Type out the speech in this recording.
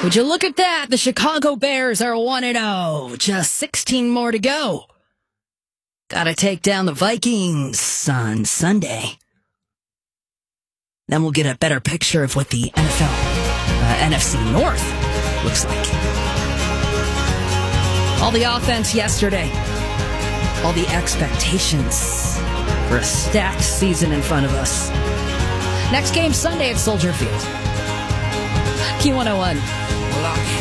Would you look at that? The Chicago Bears are 1-0. Just 16 more to go. Gotta take down the Vikings on Sunday. Then we'll get a better picture of what the NFC North looks like. All the offense yesterday. All the expectations for a stacked season in front of us. Next game Sunday at Soldier Field. Q101.